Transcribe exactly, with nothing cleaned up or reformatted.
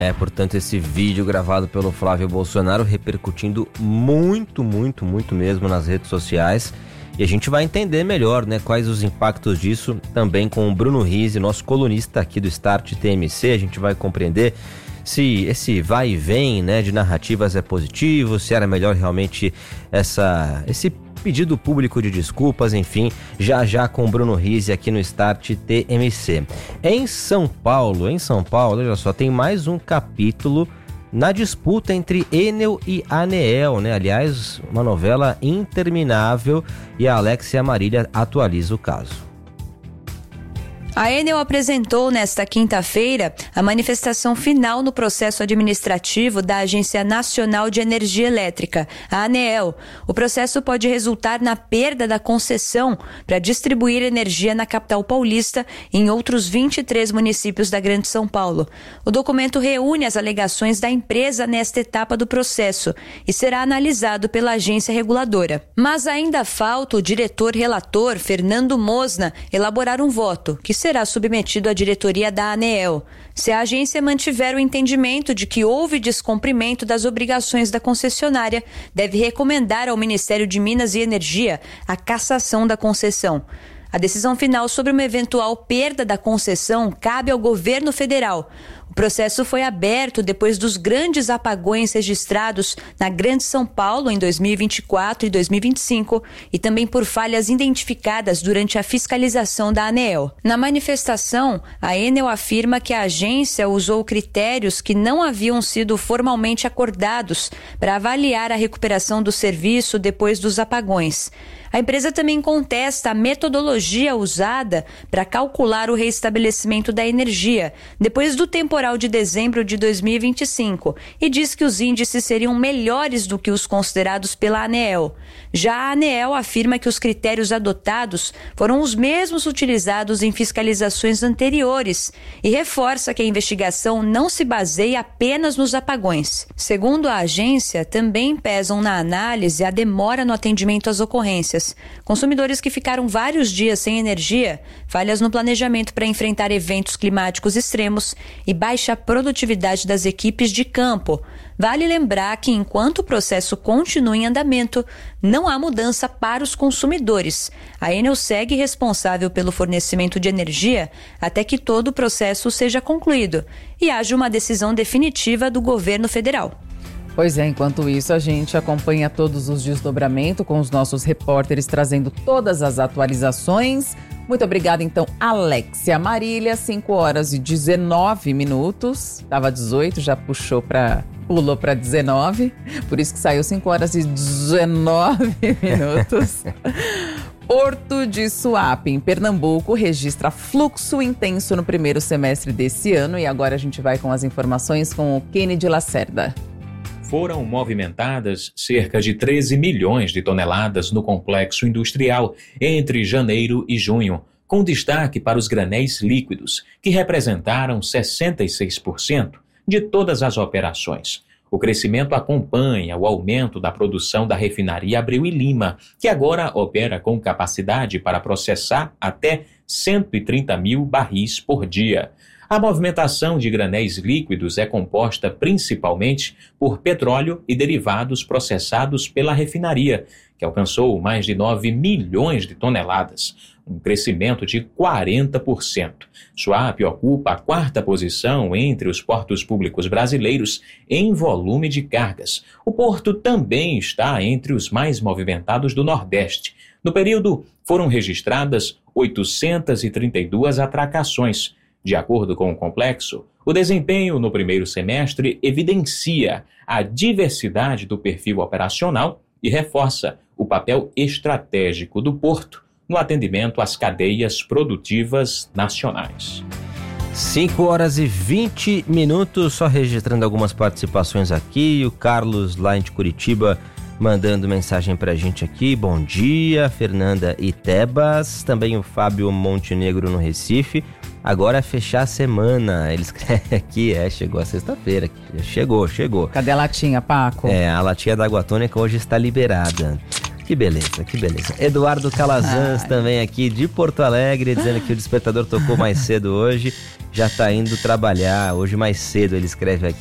É, portanto, esse vídeo gravado pelo Flávio Bolsonaro repercutindo muito, muito, muito mesmo nas redes sociais. E a gente vai entender melhor, né, quais os impactos disso também com o Bruno Rizzi, nosso colunista aqui do Start T M C. A gente vai compreender se esse vai e vem, né, de narrativas é positivo, se era melhor realmente essa, esse pedido público de desculpas, enfim, já já com o Bruno Rizzi aqui no Start T M C. Em São Paulo, em São Paulo, olha só, tem mais um capítulo na disputa entre Enel e Aneel, né? Aliás, uma novela interminável, e a Alexia Marília atualiza o caso. A Enel apresentou nesta quinta-feira a manifestação final no processo administrativo da Agência Nacional de Energia Elétrica, a Aneel. O processo pode resultar na perda da concessão para distribuir energia na capital paulista e em outros vinte e três municípios da Grande São Paulo. O documento reúne as alegações da empresa nesta etapa do processo e será analisado pela agência reguladora. Mas ainda falta o diretor relator, Fernando Mosna, elaborar um voto, que será submetido à diretoria da Aneel. Se a agência mantiver o entendimento de que houve descumprimento das obrigações da concessionária, deve recomendar ao Ministério de Minas e Energia a cassação da concessão. A decisão final sobre uma eventual perda da concessão cabe ao governo federal. O processo foi aberto depois dos grandes apagões registrados na Grande São Paulo em dois mil e vinte e quatro e dois mil e vinte e cinco e também por falhas identificadas durante a fiscalização da Aneel. Na manifestação, a Enel afirma que a agência usou critérios que não haviam sido formalmente acordados para avaliar a recuperação do serviço depois dos apagões. A empresa também contesta a metodologia usada para calcular o reestabelecimento da energia depois do temporal de dezembro de dois mil e vinte e cinco e diz que os índices seriam melhores do que os considerados pela Aneel. Já a Aneel afirma que os critérios adotados foram os mesmos utilizados em fiscalizações anteriores e reforça que a investigação não se baseia apenas nos apagões. Segundo a agência, também pesam na análise a demora no atendimento às ocorrências. Consumidores que ficaram vários dias sem energia, falhas no planejamento para enfrentar eventos climáticos extremos e baixa produtividade das equipes de campo. Vale lembrar que, enquanto o processo continua em andamento, não há mudança para os consumidores. A Enel segue responsável pelo fornecimento de energia até que todo o processo seja concluído e haja uma decisão definitiva do governo federal. Pois é, enquanto isso a gente acompanha todos os desdobramentos com os nossos repórteres trazendo todas as atualizações. Muito obrigada então, Alexia Marília, cinco horas e dezenove minutos. Estava dezoito, já puxou para pulou para dezenove, por isso que saiu cinco horas e dezenove minutos. Porto de Suape, em Pernambuco, registra fluxo intenso no primeiro semestre desse ano e agora a gente vai com as informações com o Kennedy Lacerda. Foram movimentadas cerca de treze milhões de toneladas no complexo industrial entre janeiro e junho, com destaque para os granéis líquidos, que representaram sessenta e seis por cento de todas as operações. O crescimento acompanha o aumento da produção da refinaria Abreu e Lima, que agora opera com capacidade para processar até cento e trinta mil barris por dia. A movimentação de granéis líquidos é composta principalmente por petróleo e derivados processados pela refinaria, que alcançou mais de nove milhões de toneladas, um crescimento de quarenta por cento. Suape ocupa a quarta posição entre os portos públicos brasileiros em volume de cargas. O porto também está entre os mais movimentados do Nordeste. No período, foram registradas oitocentas e trinta e duas atracações. De acordo com o complexo, o desempenho no primeiro semestre evidencia a diversidade do perfil operacional e reforça o papel estratégico do porto no atendimento às cadeias produtivas nacionais. cinco horas e vinte minutos, só registrando algumas participações aqui. O Carlos, lá de Curitiba, mandando mensagem pra gente aqui. Bom dia, Fernanda e Tebas. Também o Fábio Montenegro no Recife. Agora é fechar a semana. Ele escreve aqui, é, chegou a sexta-feira. Chegou, chegou. Cadê a latinha, Paco? É, a latinha da água tônica hoje está liberada. Que beleza, que beleza. Eduardo Calazans também aqui de Porto Alegre, dizendo que o despertador tocou mais cedo hoje. já tá indo trabalhar. Hoje mais cedo ele escreve aqui.